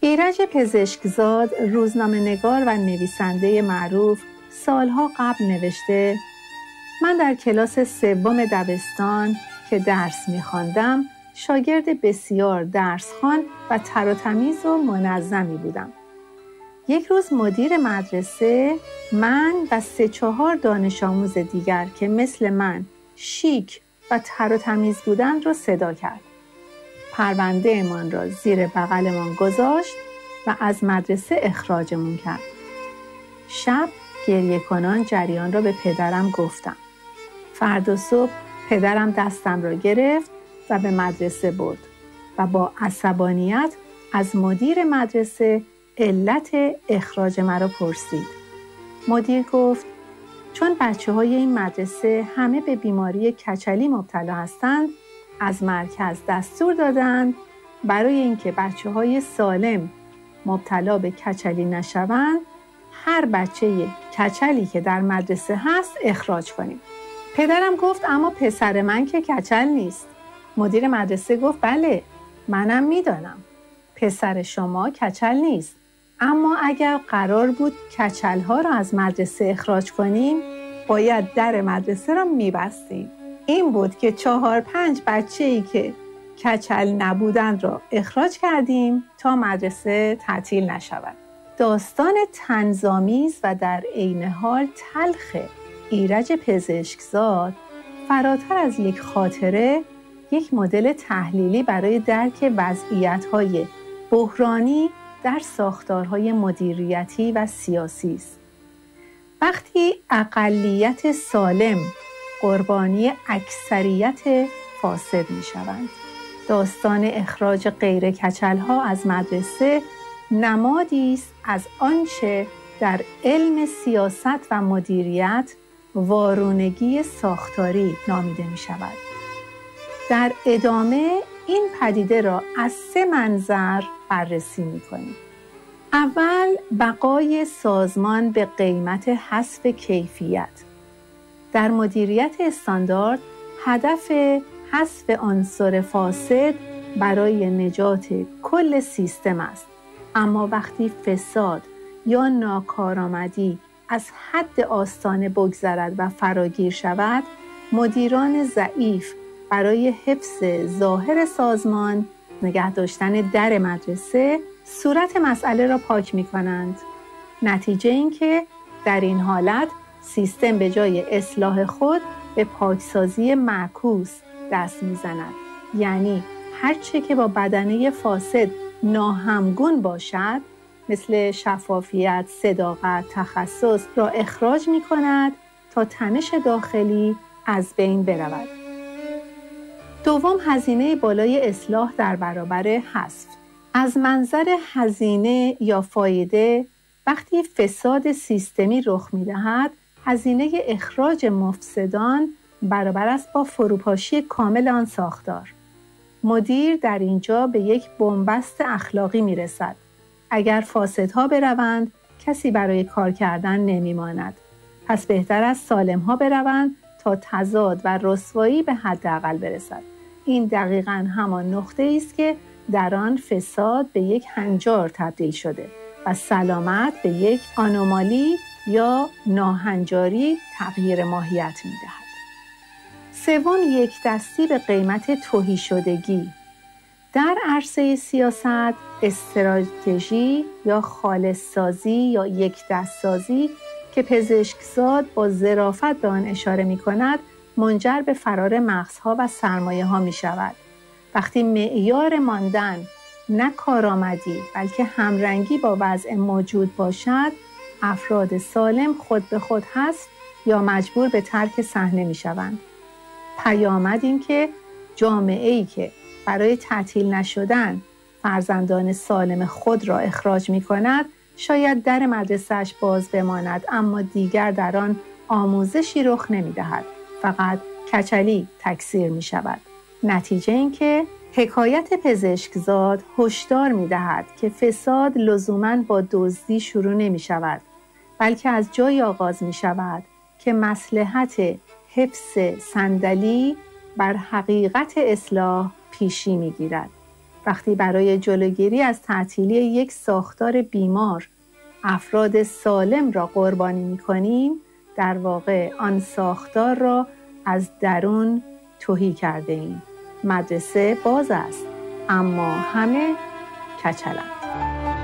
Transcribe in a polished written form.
ایرج پزشکزاد، روزنامه‌نگار و نویسنده معروف، سالها قبل نوشته: من در کلاس سوم دبستان که درس می‌خواندم، شاگرد بسیار درس‌خوان و تر و تمیز و منظمی بودم. یک روز مدیر مدرسه من و 3-4 دانش آموز دیگر که مثل من شیک و تر و تمیز بودند را صدا کرد. پرونده من را زیر بغلمان گذاشت و از مدرسه اخراجمون کرد. شب گریه کنان جریان را به پدرم گفتم. فردا صبح پدرم دستم را گرفت و به مدرسه برد و با عصبانیت از مدیر مدرسه علت اخراج مرا پرسید. مدیر گفت چون بچه‌های این مدرسه همه به بیماری کچلی مبتلا هستند، از مرکز دستور دادند برای اینکه بچه‌های سالم مبتلا به کچلی نشوند، هر بچه کچلی که در مدرسه هست اخراج کنیم. پدرم گفت اما پسر من که کچل نیست. مدیر مدرسه گفت بله، منم میدانم پسر شما کچل نیست، اما اگر قرار بود کچل‌ها را از مدرسه اخراج کنیم، باید در مدرسه را می‌بستیم. این بود که 4-5 بچه‌ای که کچل نبودند را اخراج کردیم تا مدرسه تعطیل نشود. داستان طنزآمیز و در عین حال تلخ ایرج پزشکزاد فراتر از یک خاطره، یک مدل تحلیلی برای درک وضعیت‌های بحرانی در ساختارهای مدیریتی و سیاسی است. وقتی اقلیت سالم قربانی اکثریت فاسد می‌شوند، داستان اخراج غیر کچل‌ها از مدرسه نمادی است از آنچه در علم سیاست و مدیریت وارونگی ساختاری نامیده می‌شود. در ادامه این پدیده را از 3 منظر بررسی می‌کنیم. اول، بقای سازمان به قیمت حذف کیفیت. در مدیریت استاندارد، هدف حذف عنصر فاسد برای نجات کل سیستم است. اما وقتی فساد یا ناکارآمدی از حد آستانه بگذرد و فراگیر شود، مدیران ضعیف برای حفظ ظاهر سازمان، نگه داشتن در مدرسه، صورت مسئله را پاک می کنند. نتیجه این که در این حالت سیستم به جای اصلاح خود به پاکسازی معکوس دست می زند. یعنی هرچه که با بدنه فاسد ناهمگون باشد، مثل شفافیت، صداقت، تخصص، را اخراج می کند تا تنش داخلی از بین برود. دوم، هزینه بالای اصلاح در برابر حذف. از منظر هزینه یا فایده، وقتی فساد سیستمی رخ می‌دهد، هزینه اخراج مفسدان برابر است با فروپاشی کامل آن ساختار. مدیر در اینجا به یک بنبست اخلاقی می‌رسد. اگر فاسدها بروند، کسی برای کار کردن نمی‌ماند. پس بهتر است سالم‌ها بروند تا تضاد و رسوایی به حداقل برسد. این دقیقاً همان نقطه‌ای است که در آن فساد به یک هنجار تبدیل شده و سلامت به یک آنومالی یا ناهنجاری تغییر ماهیت می‌دهد. سوم، یک دستی به قیمت تهی شدگی. در عرصه سیاست، استراتژی یا خالص‌سازی یا یک دست سازی که پزشکزاد با ظرافت به آن اشاره می‌کند، منجر به فرار مغزها و سرمایه‌ها می‌شود. وقتی معیار ماندن نه کارآمدی بلکه همرنگی با وضع موجود باشد، افراد سالم خود به خود حذف یا مجبور به ترک صحنه می‌شوند. پیامد این که جامعه‌ای که برای تعطیل نشدن فرزندان سالم خود را اخراج می‌کند، شاید در مدرسه‌اش باز بماند، اما دیگر در آن آموزشی رخ نمی‌دهد. فقط کچلی تکثیر می‌شود. نتیجه این که حکایت پزشکزاد هشدار می‌دهد که فساد لزوماً با دزدی شروع نمی‌شود، بلکه از جایی آغاز می‌شود که مصلحت حفظ صندلی بر حقیقت اصلاح پیشی می‌گیرد وقتی برای جلوگیری از تعطیلی یک ساختار بیمار افراد سالم را قربانی می‌کنیم، در واقع آن ساختار را از درون تهی کرده ایم. مدرسه باز است، اما همه کچلند.